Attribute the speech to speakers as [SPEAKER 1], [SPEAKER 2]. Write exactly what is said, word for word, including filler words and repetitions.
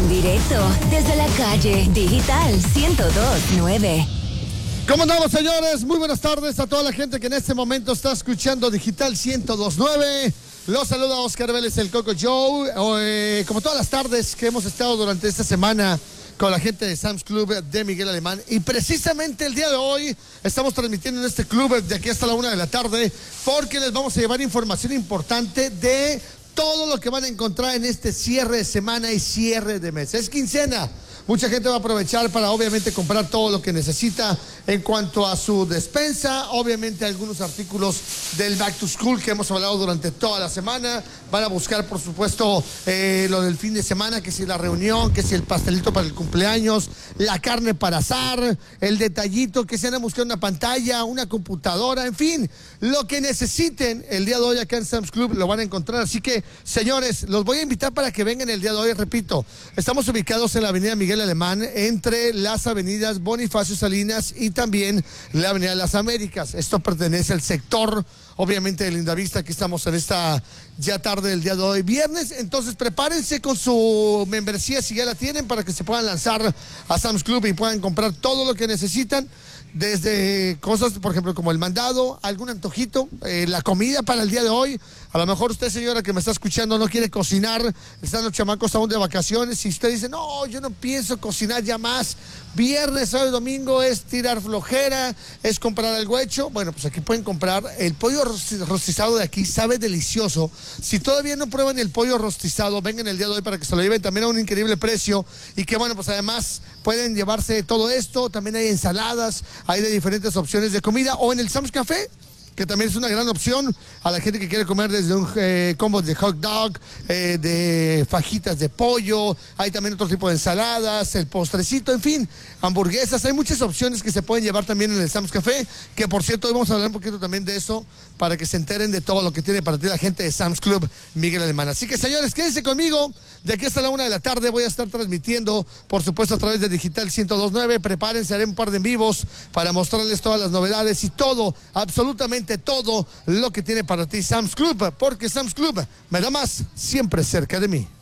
[SPEAKER 1] En directo desde la calle Digital ciento dos punto nueve.
[SPEAKER 2] ¿Cómo andamos, señores? Muy buenas tardes a toda la gente que en este momento está escuchando Digital ciento dos punto nueve. Los saluda Oscar Vélez, el Coco Joe. Eh, como todas las tardes que hemos estado durante esta semana con la gente de Sam's Club de Miguel Alemán. Y precisamente el día de hoy estamos transmitiendo en este club de aquí hasta la una de la tarde porque les vamos a llevar información importante de todo lo que van a encontrar en este cierre de semana y cierre de mes. Es quincena. Mucha gente va a aprovechar para obviamente comprar todo lo que necesita en cuanto a su despensa. Obviamente algunos artículos del Back to School que hemos hablado durante toda la semana. Van a buscar, por supuesto, eh, lo del fin de semana, que si la reunión, que si el pastelito para el cumpleaños, la carne para asar, el detallito, que se van a buscar una pantalla, una computadora, en fin, lo que necesiten el día de hoy acá en Sam's Club lo van a encontrar. Así que, señores, los voy a invitar para que vengan el día de hoy. Repito, estamos ubicados en la avenida Miguel Alemán, entre las avenidas Bonifacio Salinas y también la avenida Las Américas. Esto pertenece al sector, obviamente, de Lindavista. Aquí estamos en esta ya tarde del día de hoy, viernes. Entonces prepárense con su membresía si ya la tienen, para que se puedan lanzar a Sam's Club y puedan comprar todo lo que necesitan. Desde cosas, por ejemplo, como el mandado, algún antojito, eh, la comida para el día de hoy. A lo mejor usted, señora, que me está escuchando, no quiere cocinar, están los chamacos aún de vacaciones, y usted dice, no, yo no pienso cocinar ya más. Viernes, sábado y domingo es tirar flojera, es comprar algo hecho. Bueno, pues aquí pueden comprar el pollo rostizado de aquí, sabe delicioso. Si todavía no prueban el pollo rostizado, vengan el día de hoy para que se lo lleven también a un increíble precio. Y que bueno, pues además pueden llevarse todo esto. También hay ensaladas, hay de diferentes opciones de comida, o en el Sam's Café, que también es una gran opción a la gente que quiere comer desde un eh, combo de hot dog, eh, de fajitas de pollo. Hay también otro tipo de ensaladas, el postrecito, en fin, hamburguesas. Hay muchas opciones que se pueden llevar también en el Sam's Café, que por cierto hoy vamos a hablar un poquito también de eso, para que se enteren de todo lo que tiene para ti la gente de Sam's Club Miguel Alemán. Así que, señores, quédense conmigo. De aquí hasta la una de la tarde voy a estar transmitiendo, por supuesto, a través de Digital ciento dos punto nueve. Prepárense, haré un par de en vivos para mostrarles todas las novedades y todo, absolutamente todo lo que tiene para ti Sam's Club, porque Sam's Club me da más, siempre cerca de mí.